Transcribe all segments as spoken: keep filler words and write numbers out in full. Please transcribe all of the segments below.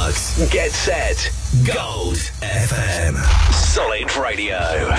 Bucks. Get set. Gold F M. Solid Radio.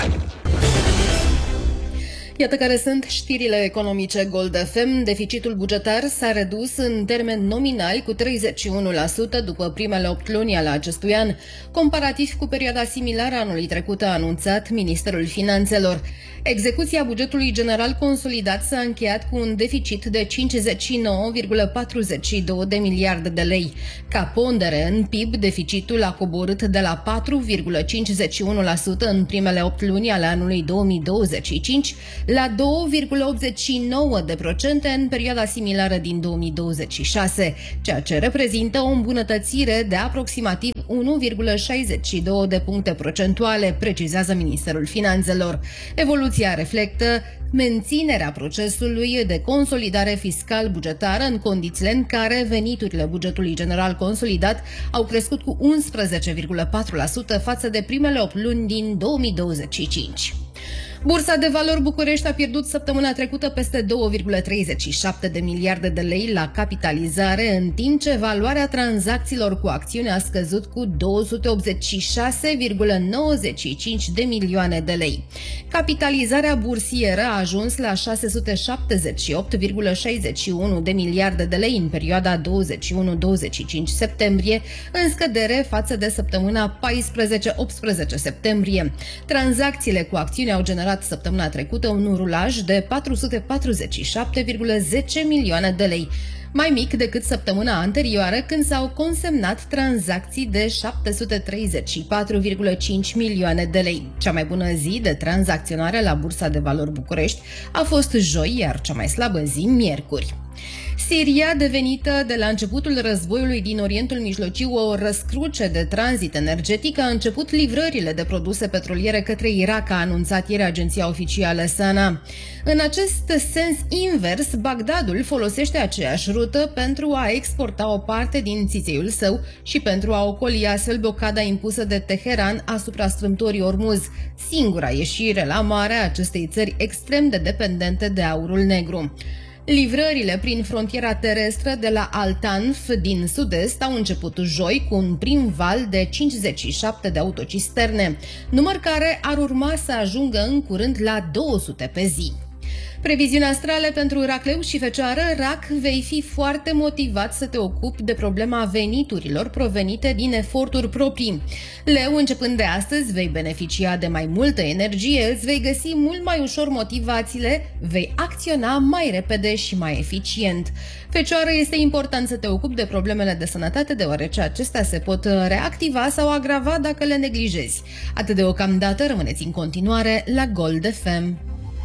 Iată care sunt știrile economice Gold F M. Deficitul bugetar s-a redus în termeni nominali cu treizeci și unu la sută după primele opt luni ale acestui an, comparativ cu perioada similară anului trecut, a anunțat Ministerul Finanțelor. Execuția bugetului general consolidat s-a încheiat cu un deficit de cincizeci și nouă virgulă patruzeci și doi de miliarde de lei. Ca pondere în P I B, deficitul a coborât de la patru virgulă cincizeci și unu la sută în primele opt luni ale anului două mii douăzeci și cinci la doi virgulă optzeci și nouă de procente în perioada similară din două mii douăzeci și șase, ceea ce reprezintă o îmbunătățire de aproximativ unu virgulă șaizeci și doi de puncte procentuale, precizează Ministerul Finanțelor. Evoluția reflectă menținerea procesului de consolidare fiscal-bugetară în condițiile în care veniturile bugetului general consolidat au crescut cu unsprezece virgulă patru la sută față de primele opt luni din două mii douăzeci și cinci. Bursa de Valori București a pierdut săptămâna trecută peste doi virgulă treizeci și șapte de miliarde de lei la capitalizare, în timp ce valoarea tranzacțiilor cu acțiuni a scăzut cu două sute optzeci și șase virgulă nouăzeci și cinci de milioane de lei. Capitalizarea bursieră a ajuns la șase sute șaptezeci și opt virgulă șaizeci și unu de miliarde de lei în perioada douăzeci și unu douăzeci și cinci septembrie, în scădere față de săptămâna paisprezece optsprezece septembrie. Tranzacțiile cu acțiuni au generat săptămâna trecută un rulaj de patru sute patruzeci și șapte virgulă zece milioane de lei, mai mic decât săptămâna anterioară, când s-au consemnat tranzacții de șapte sute treizeci și patru virgulă cinci milioane de lei. Cea mai bună zi de tranzacționare la Bursa de Valori București a fost joi, iar cea mai slabă zi miercuri. Siria, devenită de la începutul războiului din Orientul Mijlociu o răscruce de tranzit energetic, a început livrările de produse petroliere către Irak, a anunțat ieri agenția oficială SANA. În acest sens invers, Bagdadul folosește aceeași rută pentru a exporta o parte din țițeiul său și pentru a ocoli astfel blocada impusă de Teheran asupra strâmtorii Ormuz, singura ieșire la mare a acestei țări extrem de dependente de aurul negru. Livrările prin frontiera terestră de la Al-Tanf din sud-est au început joi cu un prim val de cincizeci și șapte de autocisterne, număr care ar urma să ajungă în curând la două sute pe zi. Previziuni astrale pentru Racleu și Fecioară. Rac, vei fi foarte motivat să te ocupi de problema veniturilor provenite din eforturi proprii. Leu, începând de astăzi, vei beneficia de mai multă energie, îți vei găsi mult mai ușor motivațiile, vei acționa mai repede și mai eficient. Fecioară, este important să te ocupi de problemele de sănătate, deoarece acestea se pot reactiva sau agrava dacă le neglijezi. Atât deocamdată, rămâneți în continuare la Gold F M.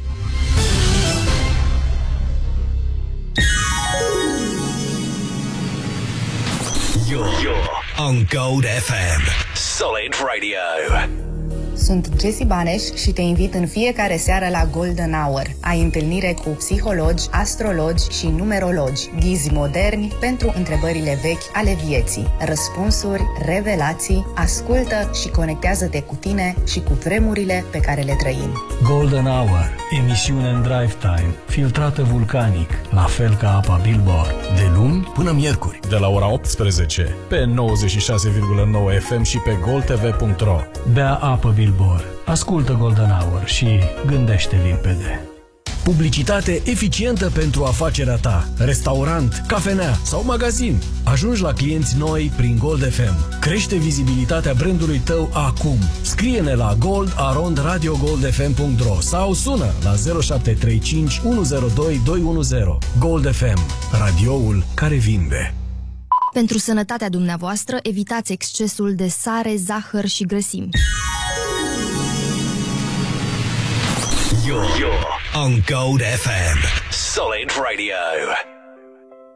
You're, you're on Gold F M. Solid Radio. Sunt Jessie Baneș și te invit în fiecare seară la Golden Hour. Ai întâlnire cu psihologi, astrologi și numerologi, ghizi moderni pentru întrebările vechi ale vieții, răspunsuri, revelații. Ascultă și conectează-te cu tine și cu vremurile pe care le trăim. Golden Hour, emisiune în drive time, filtrată vulcanic, la fel ca apa Billboard, de luni până miercuri, de la ora optsprezece pe nouăzeci și șase virgulă nouă F M și pe gold t v punct ro. Bea apă Billboard. Ascultă Golden Hour și gândește limpede. Publicitate eficientă pentru afacerea ta. Restaurant, cafenea sau magazin. Ajungi la clienți noi prin Gold F M. Crește vizibilitatea brandului tău acum. Scrie-ne la gold arond radio gold f m punct ro sau sună la zero șapte trei cinci unu zero doi doi unu zero. Gold F M, radioul care vinde. Pentru sănătatea dumneavoastră, evitați excesul de sare, zahăr și grăsimi. You're, you're on Gold F M. Solid Radio.